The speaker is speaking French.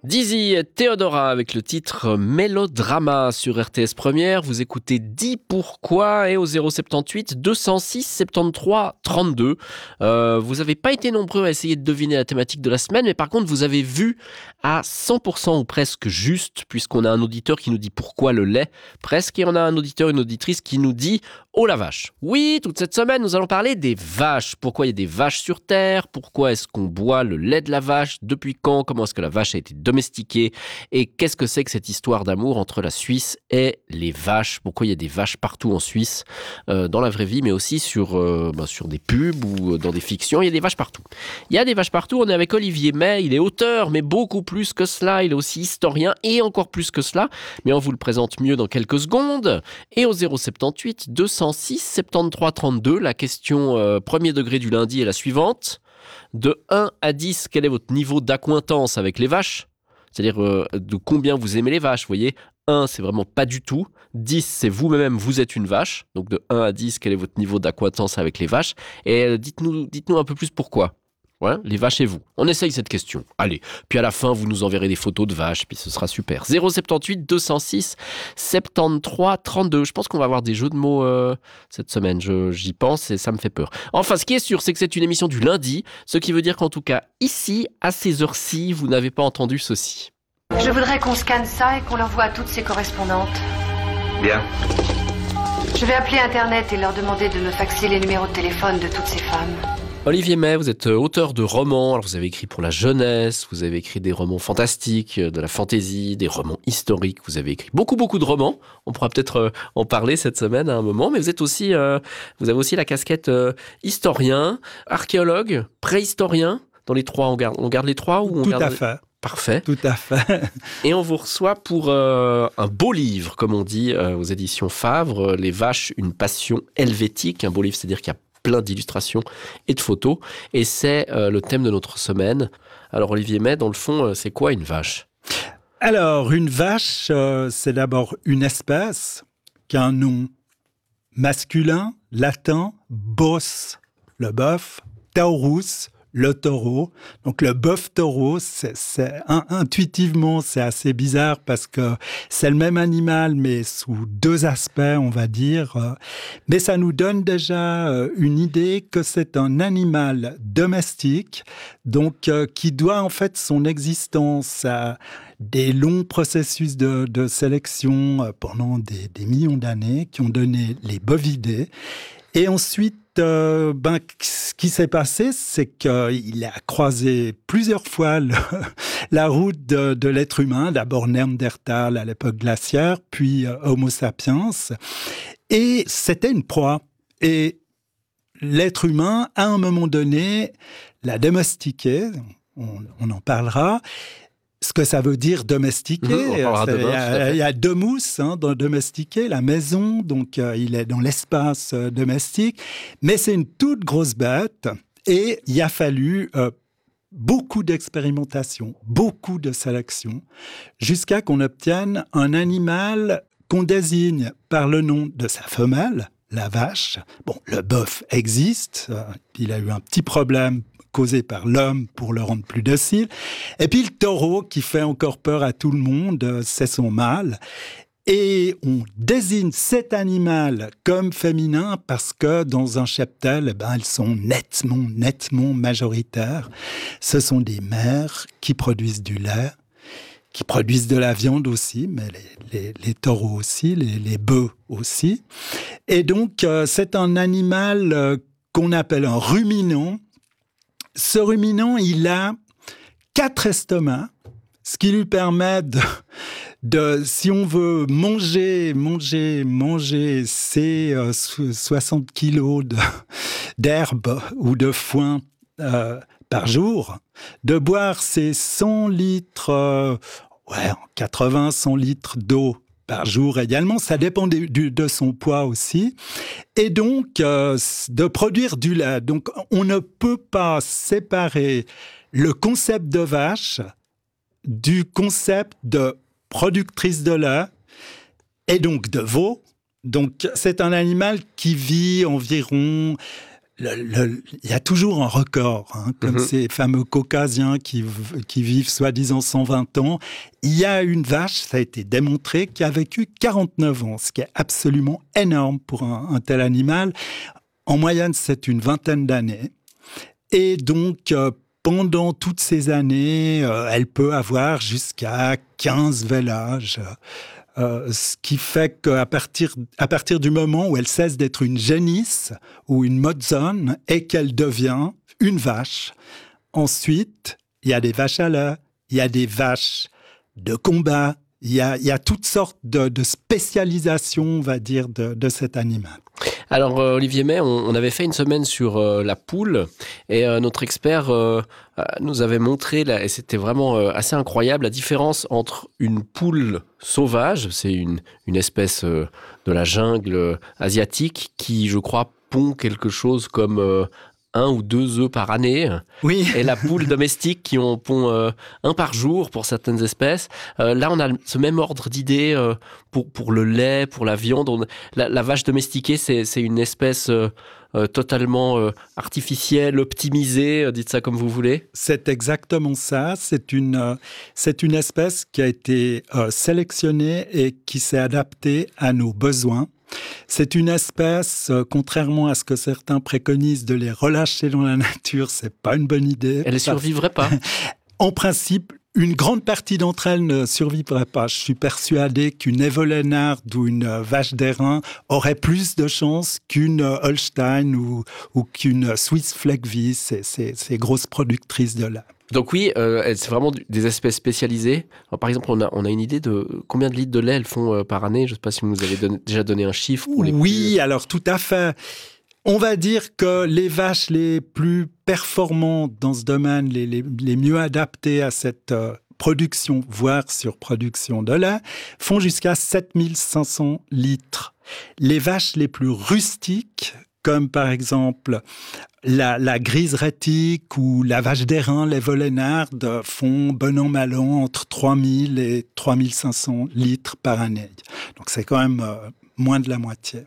Dizzy et Théodora avec le titre Mélodrama sur RTS Première. Vous écoutez Dis pourquoi et au 078 206 73 32. Vous n'avez pas été nombreux à essayer de deviner la thématique de la semaine, mais par contre vous avez vu à 100% ou presque juste, puisqu'on a un auditeur qui nous dit pourquoi le lait, presque, et on a un auditeur, une auditrice qui nous dit oh la vache. Oui, toute cette semaine nous allons parler des vaches. Pourquoi il y a des vaches sur Terre? Pourquoi est-ce qu'on boit le lait de la vache? Depuis quand? Comment est-ce que la vache a été domestiquée? Et qu'est-ce que c'est que cette histoire d'amour entre la Suisse et les vaches? Pourquoi il y a des vaches partout en Suisse, dans la vraie vie, mais aussi sur des pubs ou dans des fictions? Il y a des vaches partout. Il y a des vaches partout. On est avec Olivier May. Il est auteur, mais beaucoup plus que cela. Il est aussi historien et encore plus que cela. Mais on vous le présente mieux dans quelques secondes. Et au 078 206 73 32, la question premier degré du lundi est la suivante. De 1 à 10, quel est votre niveau d'accointance avec les vaches? C'est-à-dire de combien vous aimez les vaches, vous voyez. 1, c'est vraiment pas du tout. 10, c'est vous-même, vous êtes une vache. Donc de 1 à 10, quel est votre niveau d'accointance avec les vaches? Et dites-nous un peu plus pourquoi. Ouais, les vaches et vous. On essaye cette question. Allez. Puis à la fin, vous nous enverrez des photos de vaches, puis ce sera super. 078 206 73 32. Je pense qu'on va avoir des jeux de mots cette semaine. J'y pense et ça me fait peur. Enfin, ce qui est sûr, c'est que c'est une émission du lundi, ce qui veut dire qu'en tout cas, ici, à ces heures-ci, vous n'avez pas entendu ceci. Je voudrais qu'on scanne ça et qu'on l'envoie à toutes ses correspondantes. Bien. Je vais appeler Internet et leur demander de me faxer les numéros de téléphone de toutes ces femmes. Olivier May, vous êtes auteur de romans. Alors vous avez écrit pour la jeunesse, vous avez écrit des romans fantastiques, de la fantaisie, des romans historiques. Vous avez écrit beaucoup de romans. On pourra peut-être en parler cette semaine à un moment. Mais vous êtes aussi, vous avez aussi la casquette historien, archéologue, préhistorien. Dans les trois, on garde les trois ou on Tout garde... à fait. Parfait. Tout à fait. Et on vous reçoit pour un beau livre, comme on dit aux éditions Favre, Les vaches, une passion helvétique. Un beau livre, c'est-à-dire qu'il y a plein d'illustrations et de photos. Et c'est le thème de notre semaine. Alors Olivier May, dans le fond, c'est quoi une vache? Alors, une vache, c'est d'abord une espèce qui a un nom masculin, latin, bos, le bœuf, taurus, le taureau. Donc, le bœuf-taureau, intuitivement, c'est assez bizarre parce que c'est le même animal, mais sous deux aspects, on va dire. Mais ça nous donne déjà une idée que c'est un animal domestique, donc qui doit en fait son existence à des longs processus de sélection pendant des millions d'années qui ont donné les bovidés. Et ensuite, ce qui s'est passé, c'est qu'il a croisé plusieurs fois la route de l'être humain, d'abord Néandertal à l'époque glaciaire, puis Homo sapiens. Et c'était une proie. Et l'être humain, à un moment donné, l'a domestiqué, on en parlera. Ce que ça veut dire domestiquer, il y a domus, dans domestiquer, la maison, donc il est dans l'espace domestique, mais c'est une toute grosse bête et il a fallu beaucoup d'expérimentation, beaucoup de sélection, jusqu'à qu'on obtienne un animal qu'on désigne par le nom de sa femelle, la vache. Bon, le bœuf existe, il a eu un petit problème causé par l'homme pour le rendre plus docile. Et puis le taureau, qui fait encore peur à tout le monde, c'est son mâle. Et on désigne cet animal comme féminin parce que dans un cheptel, elles sont nettement majoritaires. Ce sont des mères qui produisent du lait, qui produisent de la viande aussi, mais les taureaux aussi, les bœufs aussi. Et donc, c'est un animal qu'on appelle un ruminant. Ce ruminant, il a 4 estomacs, ce qui lui permet de si on veut manger ces 60 kilos d'herbe ou de foin par jour, de boire ces 100 litres, 80, 100 litres d'eau par jour également, ça dépend de son poids aussi, et donc de produire du lait. Donc on ne peut pas séparer le concept de vache du concept de productrice de lait et donc de veau. Donc c'est un animal qui vit environ il y a toujours un record, comme ces fameux caucasiens qui vivent soi-disant 120 ans. Il y a une vache, ça a été démontré, qui a vécu 49 ans, ce qui est absolument énorme pour un tel animal. En moyenne, c'est une vingtaine d'années. Et donc, pendant toutes ces années, elle peut avoir jusqu'à 15 vélages. Ce qui fait qu'à partir du moment où elle cesse d'être une génisse ou une modzone et qu'elle devient une vache, ensuite, il y a des vaches à lait, il y a des vaches de combat, il y a toutes sortes de spécialisations, on va dire, de cet animal. Alors, Olivier May, on avait fait une semaine sur la poule et notre expert nous avait montré, et c'était vraiment assez incroyable, la différence entre une poule sauvage, c'est une espèce de la jungle asiatique qui, je crois, pond quelque chose comme 1 ou 2 œufs par année. Oui. Et la poule domestique qui en pond 1 par jour pour certaines espèces. Là, on a ce même ordre d'idée pour le lait, pour la viande. La vache domestiquée, c'est une espèce totalement artificielle, optimisée, dites ça comme vous voulez. C'est exactement ça. C'est une espèce qui a été sélectionnée et qui s'est adaptée à nos besoins. C'est une espèce, contrairement à ce que certains préconisent de les relâcher dans la nature, c'est pas une bonne idée. Elle ne survivrait pas. En principe, une grande partie d'entre elles ne survivraient pas. Je suis persuadé qu'une Evelenard ou une vache d'airain aurait plus de chances qu'une Holstein ou qu'une Swiss Fleckvieh, ces grosses productrices de lait. Donc oui, c'est vraiment des espèces spécialisées. Alors, par exemple, on a une idée de combien de litres de lait elles font par année. Je ne sais pas si vous nous avez déjà donné un chiffre. Oui, alors tout à fait. On va dire que les vaches les plus performantes dans ce domaine, les mieux adaptées à cette production, voire surproduction de lait, font jusqu'à 7500 litres. Les vaches les plus rustiques, comme par exemple la grise rétique ou la vache d'airain, les Volenardes, font bon an mal an entre 3000 et 3500 litres par année. Donc c'est quand même moins de la moitié.